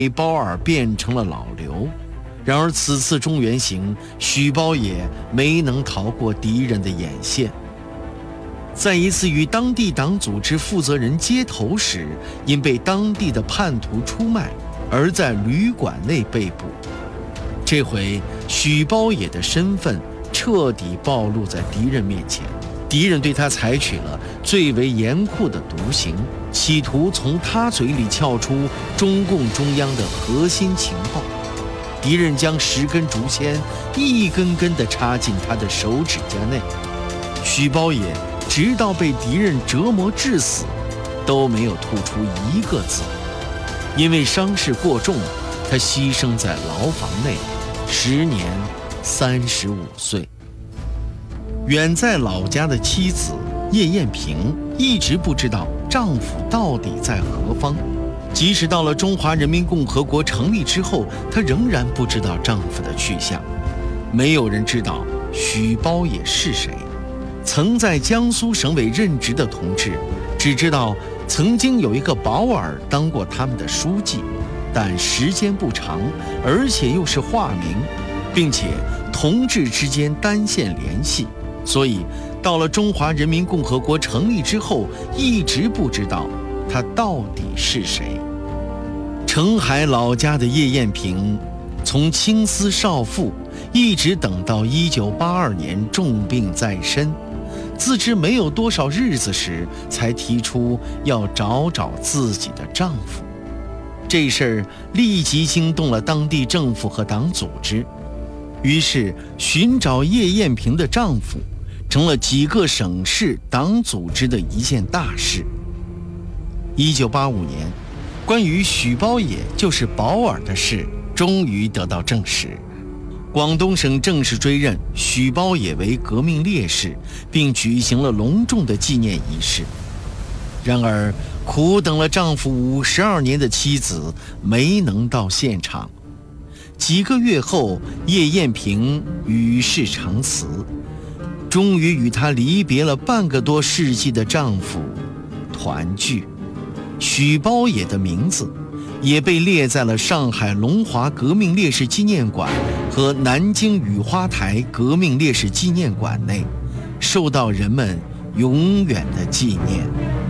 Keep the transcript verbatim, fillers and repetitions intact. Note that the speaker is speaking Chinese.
包尔变成了老刘。然而此次中原行，许包也没能逃过敌人的眼线。在一次与当地党组织负责人接头时，因被当地的叛徒出卖，而在旅馆内被捕。这回许包也的身份彻底暴露在敌人面前，敌人对他采取了最为严酷的毒刑，企图从他嘴里撬出中共中央的核心情报。敌人将十根竹签一根根地插进他的手指甲内，许包也直到被敌人折磨致死，都没有吐出一个字。因为伤势过重，他牺牲在牢房内，时年三十五岁。远在老家的妻子叶艳萍一直不知道丈夫到底在何方，即使到了中华人民共和国成立之后，她仍然不知道丈夫的去向。没有人知道许包也是谁。曾在江苏省委任职的同志只知道曾经有一个保尔当过他们的书记，但时间不长，而且又是化名，并且同志之间单线联系，所以到了中华人民共和国成立之后，一直不知道他到底是谁。澄海老家的叶艳萍从青丝少妇一直等到一九八二年重病在身，自知没有多少日子时，才提出要找找自己的丈夫。这事儿立即惊动了当地政府和党组织，于是寻找叶艳萍的丈夫成了几个省市党组织的一件大事。一九八五年，关于许包也就是保尔的事终于得到证实。广东省正式追认许包也为革命烈士，并举行了隆重的纪念仪式。然而苦等了丈夫五十二年的妻子没能到现场。几个月后，叶艳萍与世长辞，终于与她离别了半个多世纪的丈夫团聚。许包也的名字也被列在了上海龙华革命烈士纪念馆和南京雨花台革命烈士纪念馆内，受到人们永远的纪念。